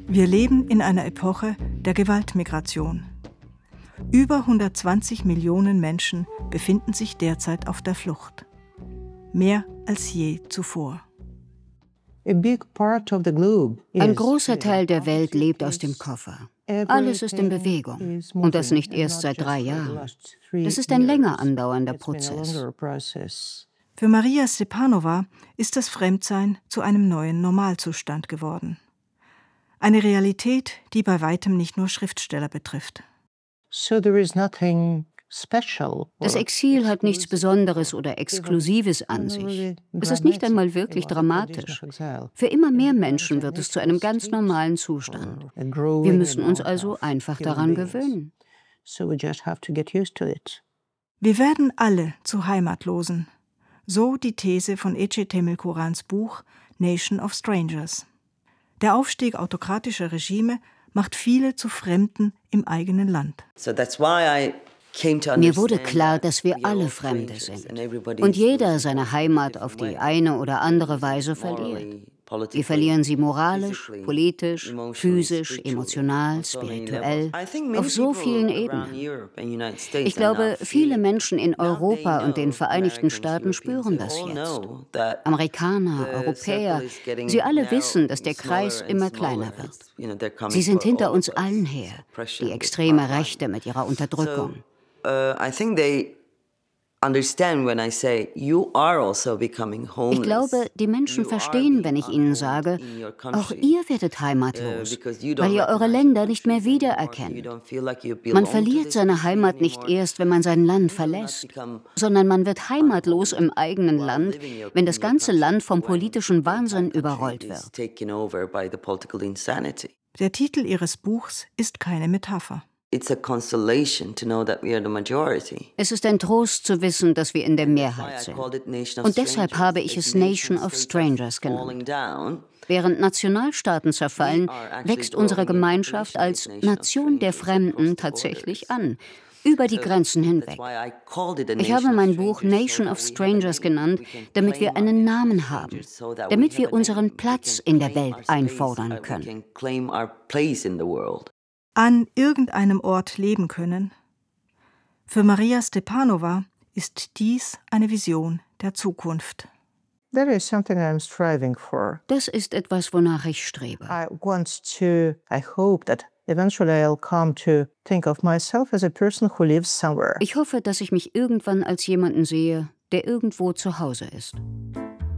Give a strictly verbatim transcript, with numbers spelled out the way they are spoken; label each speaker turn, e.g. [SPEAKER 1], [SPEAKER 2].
[SPEAKER 1] Wir leben in einer Epoche der Gewaltmigration. Über hundertzwanzig Millionen Menschen befinden sich derzeit auf der Flucht. Mehr als je zuvor.
[SPEAKER 2] Ein großer Teil der Welt lebt aus dem Koffer. Alles ist in Bewegung. Und das nicht erst seit drei Jahren. Das ist ein länger andauernder Prozess.
[SPEAKER 1] Für Maria Stepanova ist das Fremdsein zu einem neuen Normalzustand geworden. Eine Realität, die bei weitem nicht nur Schriftsteller betrifft.
[SPEAKER 2] Das Exil hat nichts Besonderes oder Exklusives an sich. Es ist nicht einmal wirklich dramatisch. Für immer mehr Menschen wird es zu einem ganz normalen Zustand. Wir müssen uns also einfach daran gewöhnen.
[SPEAKER 1] Wir werden alle zu Heimatlosen. So die These von Ece Temelkurans Buch Nation of Strangers. Der Aufstieg autokratischer Regime macht viele zu Fremden im eigenen Land.
[SPEAKER 2] Mir wurde klar, dass wir alle Fremde sind und jeder seine Heimat auf die eine oder andere Weise verliert. Wir verlieren sie moralisch, politisch, physisch, emotional, spirituell, auf so vielen Ebenen. Ich glaube, viele Menschen in Europa und den Vereinigten Staaten spüren das jetzt. Amerikaner, Europäer, sie alle wissen, dass der Kreis immer kleiner wird. Sie sind hinter uns allen her, die extreme Rechte mit ihrer Unterdrückung. Ich glaube, die Menschen verstehen, wenn ich ihnen sage, auch ihr werdet heimatlos, weil ihr eure Länder nicht mehr wiedererkennt. Man verliert seine Heimat nicht erst, wenn man sein Land verlässt, sondern man wird heimatlos im eigenen Land, wenn das ganze Land vom politischen Wahnsinn überrollt wird.
[SPEAKER 1] Der Titel ihres Buchs ist keine Metapher.
[SPEAKER 2] Es ist ein Trost zu wissen, dass wir in der Mehrheit sind. Und deshalb habe ich es Nation of Strangers genannt. Während Nationalstaaten zerfallen, wächst unsere Gemeinschaft als Nation der Fremden tatsächlich an, über die Grenzen hinweg. Ich habe mein Buch Nation of Strangers genannt, damit wir einen Namen haben, damit wir unseren Platz in der Welt einfordern können.
[SPEAKER 1] An irgendeinem Ort leben können. Für Maria Stepanova ist dies eine Vision der Zukunft.
[SPEAKER 2] Das ist etwas, wonach ich strebe. Ich hoffe, dass ich mich irgendwann als jemanden sehe, der irgendwo zu Hause ist.